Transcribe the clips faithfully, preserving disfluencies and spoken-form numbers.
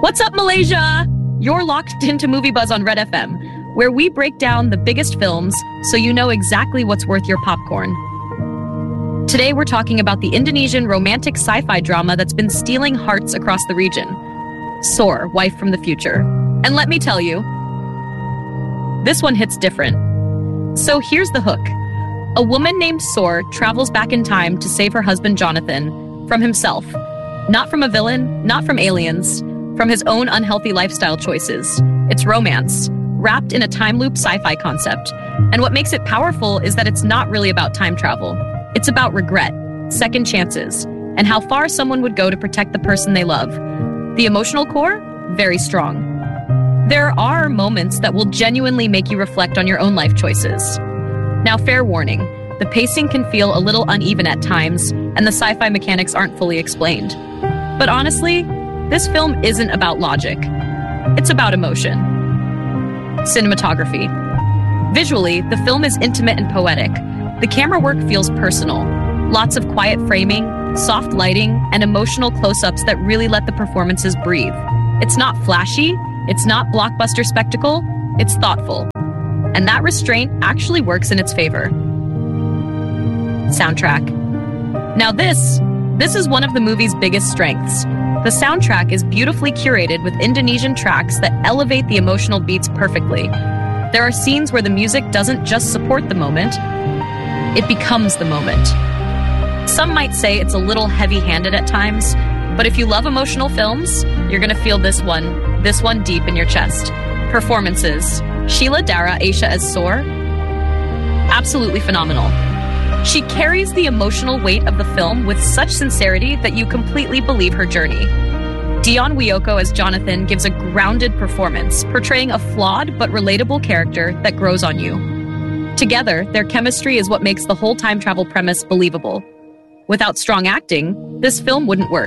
What's up, Malaysia? You're locked into Movie Buzz on Red F M, where we break down the biggest films so you know exactly what's worth your popcorn. Today we're talking about the Indonesian romantic sci-fi drama that's been stealing hearts across the region, Soar, Wife from the Future. And let me tell you, this one hits different. So here's the hook. A woman named Soar travels back in time to save her husband Jonathan from himself. Not from a villain, not from aliens, from his own unhealthy lifestyle choices. It's romance, wrapped in a time loop sci-fi concept. And what makes it powerful is that it's not really about time travel. It's about regret, second chances, and how far someone would go to protect the person they love. The emotional core? Very strong. There are moments that will genuinely make you reflect on your own life choices. Now, fair warning, the pacing can feel a little uneven at times, and the sci-fi mechanics aren't fully explained. But honestly, this film isn't about logic. It's about emotion. Cinematography. Visually, the film is intimate and poetic. The camera work feels personal. Lots of quiet framing, soft lighting, and emotional close-ups that really let the performances breathe. It's not flashy, it's not blockbuster spectacle, it's thoughtful. And that restraint actually works in its favor. Soundtrack. Now this, this is one of the movie's biggest strengths. The soundtrack is beautifully curated with Indonesian tracks that elevate the emotional beats perfectly. There are scenes where the music doesn't just support the moment, it becomes the moment. Some might say it's a little heavy-handed at times, but if you love emotional films, you're gonna feel this one, this one deep in your chest. Performances. Sheila Dara Aisha as Soar, absolutely phenomenal. She carries the emotional weight of the film with such sincerity that you completely believe her journey. Dion Wiyoko as Jonathan gives a grounded performance, portraying a flawed but relatable character that grows on you. Together, their chemistry is what makes the whole time travel premise believable. Without strong acting, this film wouldn't work.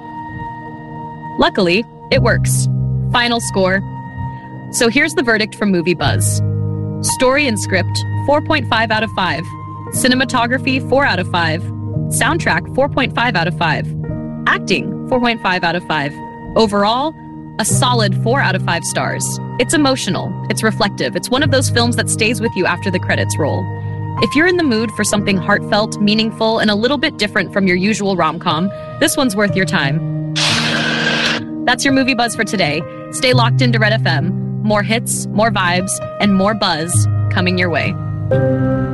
Luckily, it works. Final score. So here's the verdict from Movie Buzz. Story and script, four point five out of five. Cinematography, four out of five. Soundtrack, four point five out of five. Acting, four point five out of five. Overall, a solid four out of five stars. It's emotional, it's reflective, it's one of those films that stays with you after the credits roll. If you're in the mood for something heartfelt, meaningful, and a little bit different from your usual rom-com, this one's worth your time. That's your Movie Buzz for today. Stay locked into Red F M. More hits, more vibes, and more buzz coming your way.